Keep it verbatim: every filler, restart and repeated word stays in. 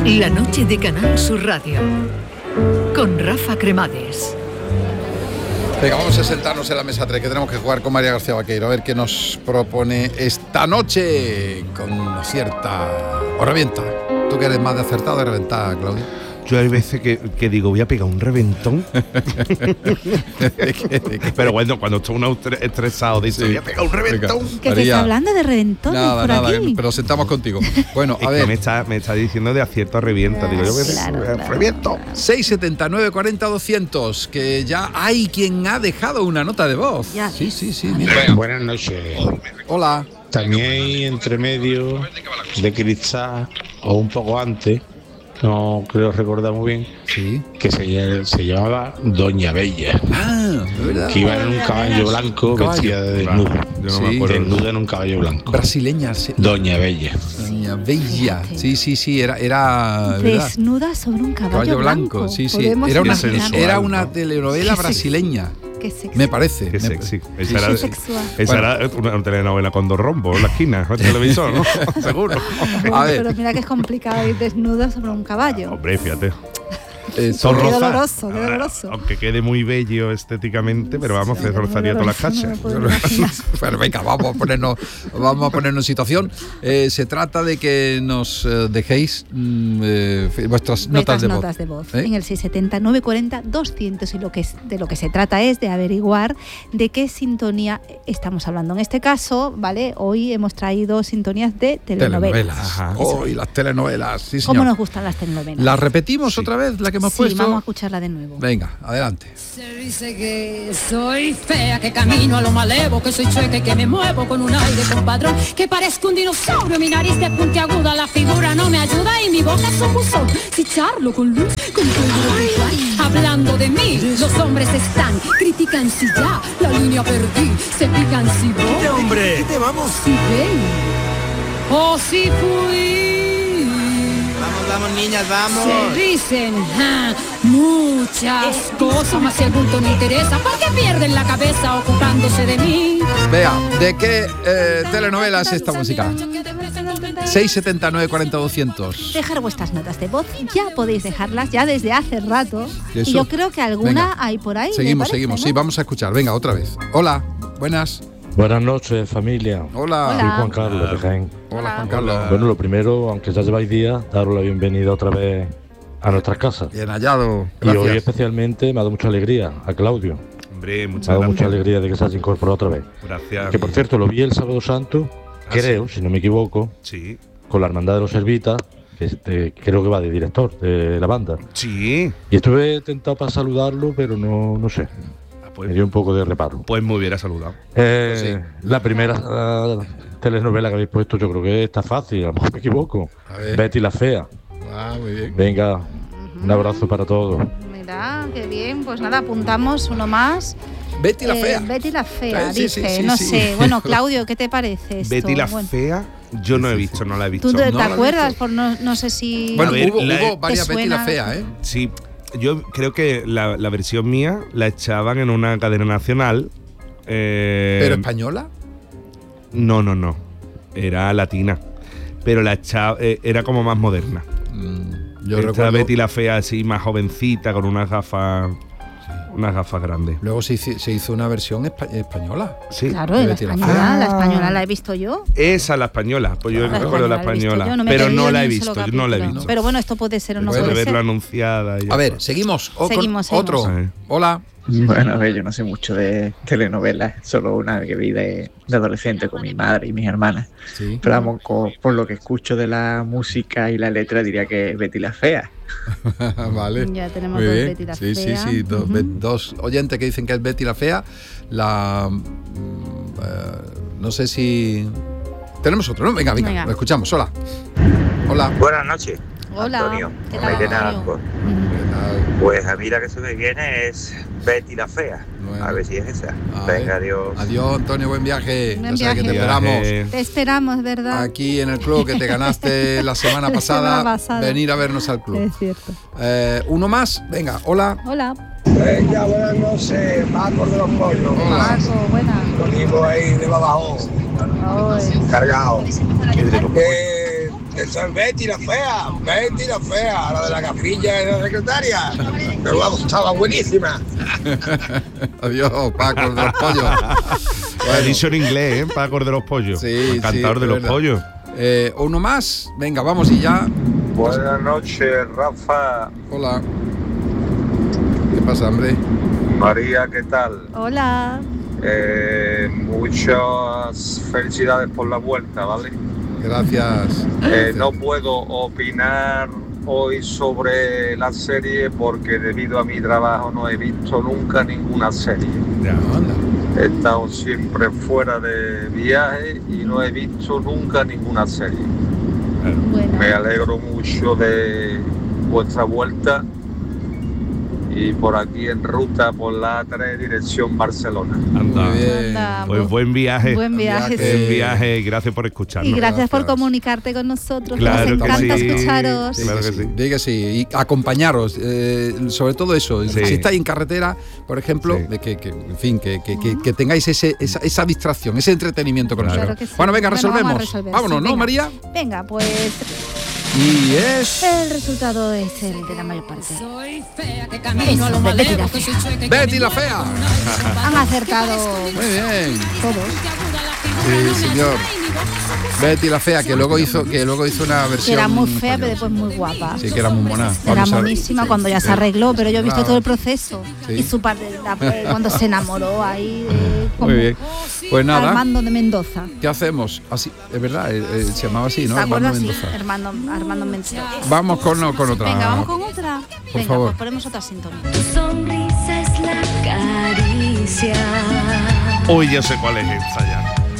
La noche de Canal Sur Radio con Rafa Cremades. Venga, vamos a sentarnos en la mesa tres, que tenemos que jugar con María García Vaqueiro, a ver qué nos propone esta noche con cierta... ¿O revienta? ¿Tú que eres más de acertado o de reventar, Claudio? Yo hay veces que, que digo, voy a pegar un reventón. Pero bueno, cuando estoy uno estresado, dice, sí, voy a pegar un reventón. Venga, que te está hablando de reventones nada, por nada, aquí. Pero sentamos contigo. Bueno, a es ver. Que me, está, me está diciendo de acierto a revienta. Digo, yo voy claro, a claro, reviento. Claro. seis siete nueve cuarenta doscientos, que ya hay quien ha dejado una nota de voz. Ya. Sí, sí, sí. Mira. Buenas noches. Hola. También entre medio de Cristal, o un poco antes, no creo recordar muy bien, Sí. que se, se llamaba Doña Bella, Ah, de verdad. que iba en un caballo blanco, Caballo. vestida de desnuda. Yo no Sí. me acuerdo. Desnuda en un caballo blanco. Brasileña, sí. Doña Bella. Doña Bella. Sí, sí, sí, era... era ¿verdad? Desnuda sobre un caballo, Caballo blanco, sí, sí. Podemos Era una, imaginar. era una telenovela Qué sexy. brasileña, Qué sexy. me parece. Qué Me- sexy. Sí, Esa, sí, era, sí. Sexual. esa Bueno. era una, una telenovela con dos rombos en la esquina, el televisor, ¿no? Seguro. A ver. Pero mira que es complicado ir desnuda sobre un caballo. Hombre, fíjate. Eh, Son Qué rosas. doloroso, qué Ahora, doloroso. Aunque quede muy bello estéticamente, pero vamos, se rozaría todas las cachas. Bueno, venga, vamos a ponernos, vamos a ponernos en situación. Eh, se trata de que nos eh, dejéis mm, eh, vuestras notas Vuestras de notas voz. de voz ¿Eh? en el seis siete nueve cuarenta doscientos, y lo que es, de lo que se trata es de averiguar de qué sintonía estamos hablando. En este caso, ¿vale? Hoy hemos traído sintonías de telenovelas. Telenovelas. Ajá. Oh, y las telenovelas, sí, señor. ¿Cómo nos gustan las telenovelas? ¿Las repetimos Sí. otra vez, la que hemos Sí, puesto? vamos a escucharla de nuevo. Venga, adelante. Se dice que soy fea, que camino a lo malevo, que soy chueca y que me muevo con un aire compadrón, que parezco un dinosaurio, mi nariz de puntiaguda, la figura no me ayuda y mi boca es un buzón. Si charlo con luz, con todo igual, hablando de mí, los hombres están, critican si ya la línea perdí, se pican si voy, hombre! ¿Qué vamos? si ven, o si fui. Vamos, vamos, niñas, vamos. Se dicen ja, muchas cosas, más si el bulto no interesa, ¿por qué pierden la cabeza ocupándose de mí? Vea, ¿de qué eh, telenovela es esta música? seis siete nueve cuarenta doscientos. Dejar vuestras notas de voz, ya podéis dejarlas ya desde hace rato. Eso. Y yo creo que alguna Venga. hay por ahí. me Seguimos, parece, seguimos. ¿no? Sí, vamos a escuchar. Venga, otra vez. Hola, buenas. Buenas noches, familia. Hola. Hola. Soy Juan Carlos de Jaén. Hola, Juan Carlos. Bueno, lo primero, aunque ya lleváis días, daros la bienvenida otra vez a nuestras casas. Bien hallado. Y hoy Gracias. especialmente me ha dado mucha alegría a Claudio. Hombre, Me muchas ha dado gracias. mucha alegría de que se haya incorporado otra vez. Gracias. Que por cierto, lo vi el sábado santo, Ah, creo, si no me equivoco, Sí. con la Hermandad de los Servitas, que este, creo que va de director de la banda. Sí. Y estuve tentado para saludarlo, pero no, no sé. Ah, Me pues, dio un poco de reparo. pues me hubiera saludado. Eh, La primera ah, telenovela que habéis puesto, yo creo que está fácil, a lo mejor me equivoco. A ver. Betty la Fea. Ah, muy bien. Venga, un abrazo para todos. Mira, qué bien. Pues nada, apuntamos uno más. Betty la Eh, Fea. Betty la Fea, Eh, sí, dice. sí, sí, no sí. sé. Bueno, Claudio, ¿qué te parece esto? Betty la Bueno, Fea, yo no he visto, no la he visto. ¿Tú te, No te la he acuerdas? visto. Por no, no sé si... Bueno, A ver, hubo, la- hubo varias ¿te Betty la suena? Fea, ¿eh? Sí, yo creo que la, la versión mía la echaban en una cadena nacional. eh, ¿Pero española? No, no, no. Era latina. Pero la echaba, eh, era como más moderna. Mm, yo Esta recuerdo. Betty la Fea así, más jovencita, con unas gafas. Unas gafas grandes. Luego se hizo, se hizo una versión espa- española. Sí. Claro, la Betty la española, Fea. la española la he visto yo. Esa la española. Pues yo La recuerdo la española la he visto española. yo, no me he pero perdido no la he ni un solo visto. Yo no la he capítulo. visto. Pero bueno, esto puede ser o no Bueno, puede de verlo ser. anunciada. y ya A ver, está. seguimos. O con Seguimos, seguimos. otro. Sí. Hola. Bueno, a ver, yo no sé mucho de telenovelas, solo una que vi de, de adolescente con mi madre y mis hermanas. Sí. Pero vamos, co- por lo que escucho de la música y la letra, diría que es Betty la Fea. Vale. Ya tenemos Muy dos bien. Betty la sí, Fea. sí, sí, do- Ujú. be- dos oyentes que dicen que es Betty la Fea. La. mm, eh, no sé si. Tenemos otro, ¿no? Venga, venga, Venga. lo escuchamos. Hola. Hola. Buenas noches, Hola. Antonio. ¿Qué tal, Maite Antonio? Naranjo. Ujú. ¿Qué tal? Pues a mí la que se me viene es Betty la Fea. Bueno. A ver si es esa. A Venga, ver. adiós. Adiós, Antonio, buen viaje. Buen Ya sabes que te viaje. esperamos Viaje. Te esperamos, ¿verdad? aquí en el club que te ganaste la semana La pasada. semana pasada. Venir a vernos al club. Es cierto. Eh, uno más. Venga, hola. Hola. Venga, buenas noches, Marcos de los Pollos. Hola. Marco, buena. Venimos ahí de abajo, Ay. cargado. Que Esa es Betty la fea, Betty la fea, la de la capilla de la secretaria. Pero vamos, estaba buenísima. Adiós, Paco de los pollos. Lo he dicho en inglés, ¿eh? Paco de los pollos. Sí, Encantador sí, de los verdad. pollos. Eh, uno más, venga, vamos y ya. Buenas noches, Rafa. Hola. ¿Qué pasa, hombre? María, ¿qué tal? Hola. Eh, muchas felicidades por la vuelta, ¿vale? Gracias. Eh, no puedo opinar hoy sobre la serie porque debido a mi trabajo no he visto nunca ninguna serie. Ya, anda. He estado siempre fuera de viaje y no he visto nunca ninguna serie. Bueno. Me alegro mucho de vuestra vuelta y por aquí en ruta por la A tres dirección Barcelona. Anda. Muy bien. Anda, Pues bu- buen viaje. Buen viaje, Buen Buen sí. viaje y gracias por escucharnos. Y gracias por Gracias. comunicarte con nosotros. Claro Nos que encanta sí. escucharos. Sí, Claro que que sí. sí. Diga que sí. Y acompañaros, eh, sobre todo eso. Sí. Si estáis en carretera, por ejemplo, Sí. de que, que, en fin, que, que, que, que tengáis ese, esa, esa distracción, ese entretenimiento con Claro. nosotros. Claro que sí. Bueno, venga, Bueno, vamos a resolvemos. resolver, Vámonos, sí, ¿no, venga. María? Venga, pues Y es el resultado es el de la mayor parte. Soy fea que camino a lo malevo, que soy chueca y que Betty me la muevo fea. con un aire Han acertado Muy bien. todos. Sí, señor. Betty la fea, que luego hizo, que luego hizo una Que versión. era muy fea, pero española. después muy guapa. Sí, que era muy mona. Era Vamos a- monísima sí, cuando ya se sí. arregló, pero yo he visto Claro. todo el proceso. Sí. Y su padre, la- eh, cuando se enamoró ahí, eh, como Muy bien. Pues nada. Armando de Mendoza. ¿Qué hacemos? Así, es verdad, eh, eh, se llamaba así, ¿no? ¿Te acuerdas? Armando Sí, Mendoza. Armando, Armando Mendoza. Vamos con, no, con otra. Venga, vamos con otra. Por Venga, favor. pues ponemos otra sintonía. Tu sonrisa es la caricia. Uy, yo sé cuál es esta ya.